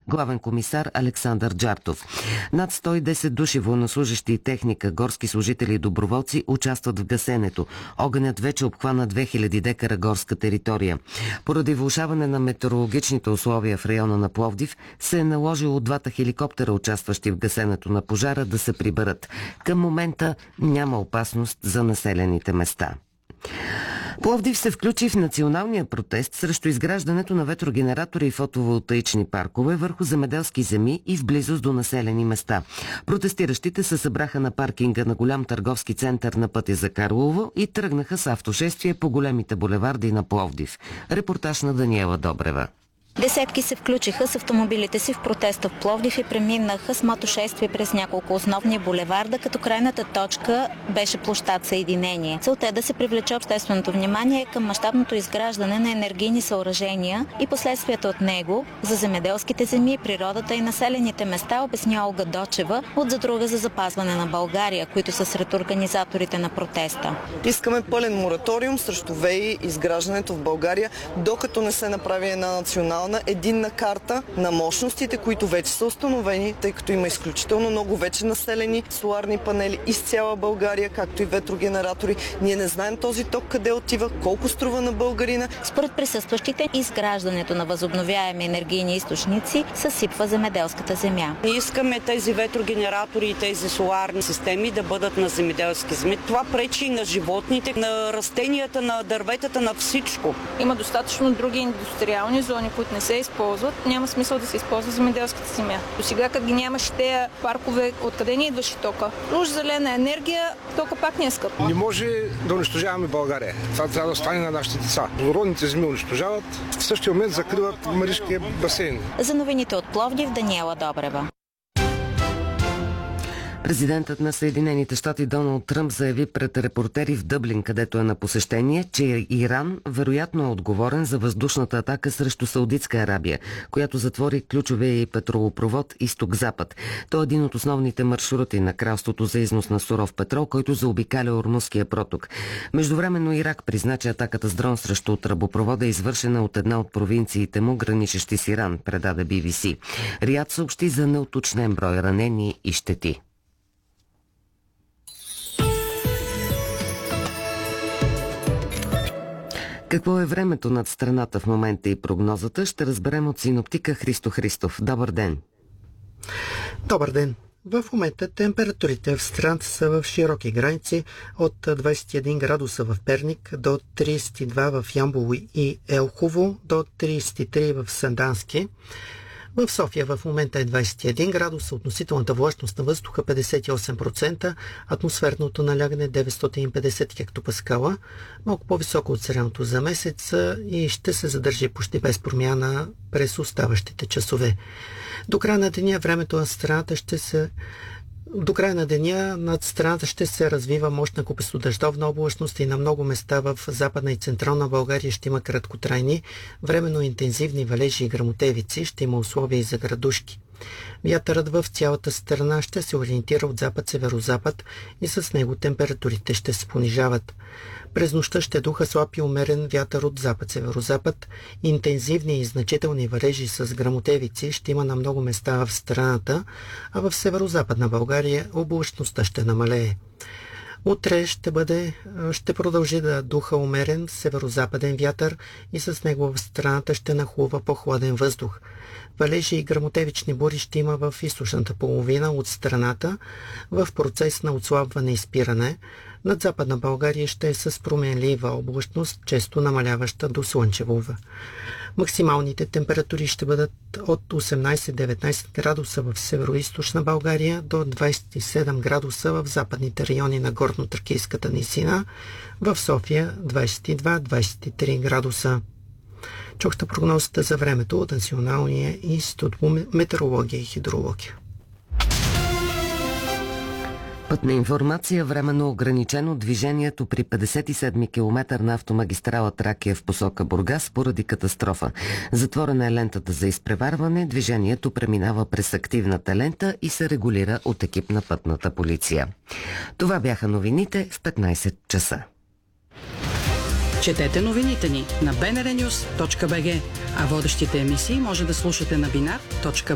главен комисар Александър Джартов. Над 110 души военнослужащи и техника, горски служители и доброволци участват в гасенето. Огънят вече обхвана 2000 декара горска територия. Поради влошаване на метеорологичните условия в района на Пловдив се е наложило двата хеликоптера, участващи в гасенето на пожара, да се приберат. Към момента няма опасност за населените места. Пловдив се включи в националния протест срещу изграждането на ветрогенератори и фотоволтаични паркове върху земеделски земи и в близост до населени места. Протестиращите се събраха на паркинга на голям търговски център на пътя за Карлово и тръгнаха с автошествие по големите булеварди на Пловдив. Репортаж на Даниела Добрева. Десетки се включиха с автомобилите си в протеста в Пловдив и преминаха с мотошествие през няколко основни булеварда, като крайната точка беше площад Съединение. Целта е да се привлече общественото внимание към мащабното изграждане на енергийни съоръжения и последствията от него за земеделските земи, природата и населените места, обясня Олга Дочева от Задруга за запазване на България, които са сред организаторите на протеста. Искаме пълен мораториум срещу ВЕИ изграждането в България, докато не се направи една национална единна карта на мощностите, които вече са установени, тъй като има изключително много вече населени соларни панели из цяла България, както и ветрогенератори. Ние не знаем този ток къде отива, колко струва на българина. Според присъстващите, изграждането на възобновяеми енергийни източници съсипва земеделската земя. Искаме тези ветрогенератори и тези соларни системи да бъдат на земеделски земи. Това пречи и на животните, на растенията, на дърветата, на всичко. Има достатъчно други индустриални зони, които не се използват, няма смисъл да се използва земеделската земя. До сега, като ги нямаше тези паркове, откъде ни идваше тока? Уж зелена енергия, тока пак не е скъп. Не може да унищожаваме България. Това трябва да стане на нашите деца. Водородните земи унищожават, в същия момент закриват Маришкия басейн. За новините от Пловдив, Даниела Добрева. Президентът на Съединените щати Доналд Тръмп заяви пред репортери в Дъблин, където е на посещение, че Иран вероятно е отговорен за въздушната атака срещу Саудитска Арабия, която затвори ключовия и петролопровод Изток-Запад. Той е един от основните маршрути на кралството за износ на суров петрол, който заобикаля Ормузския проток. Междувременно Ирак призна, че атаката с дрон срещу тръбопровода е извършена от една от провинциите му, граничещи с Иран, предаде BBC. Риад съобщи за неуточнен брой ранени и щети. Какво е времето над страната в момента и прогнозата, ще разберем от синоптика Христо Христов. Добър ден! Добър ден! В момента температурите в страната са в широки граници от 21 градуса в Перник до 32 в Ямбол и Елхово до 33 в Сандански. В София в момента е 21 градуса, относителната влажност на въздуха 58%, атмосферното налягане 950 хектопаскала, малко по-високо от средното за месеца и ще се задържи почти без промяна през оставащите часове. До края на деня времето на страната До края на деня над страната ще се развива мощна купестодъждовна облачност и на много места в Западна и Централна България ще има краткотрайни, временно интензивни валежи и гръмотевици, ще има условия и за градушки. Вятърът в цялата страна ще се ориентира от запад-северозапад и с него температурите ще се понижават. През нощта ще духа слаб и умерен вятър от запад-северозапад. Интензивни и значителни валежи с гръмотевици ще има на много места в страната, а в северозападна България облачността ще намалее. Утре ще продължи да духа умерен северозападен вятър и с него в страната ще нахлува по-хладен въздух. Валежи и гръмотевични бури ще има в източната половина от страната в процес на отслабване и спиране. Над Западна България ще е с променлива облачност, често намаляваща до слънчевова. Максималните температури ще бъдат от 18-19 градуса в североизточна България до 27 градуса в западните райони на Горно-Тракийската низина, в София 22-23 градуса. Чухте прогнозата за времето от Националния институт по метеорология и хидрология. Пътна информация. Временно ограничено движението при 57-ми километър на автомагистрала Тракия в посока Бургас поради катастрофа. Затворена е лентата за изпреварване. Движението преминава през активната лента и се регулира от екип на пътната полиция. Това бяха новините в 15 часа. Четете новините ни на bnrnews.bg, а водещите емисии може да слушате на binar.bg.